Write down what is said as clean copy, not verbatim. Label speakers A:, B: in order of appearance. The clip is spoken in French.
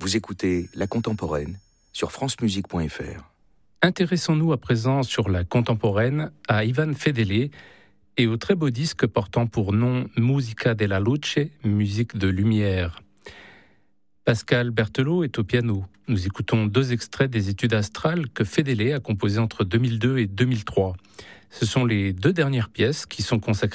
A: Vous écoutez La Contemporaine sur francemusique.fr.
B: Intéressons-nous à présent sur la contemporaine à Ivan Fedele et au très beau disque portant pour nom Musica della Luce, musique de lumière. Pascal Berthelot est au piano. Nous écoutons 2 extraits des études astrales que Fedele a composées entre 2002 et 2003. Ce sont les 2 dernières pièces qui sont consacrées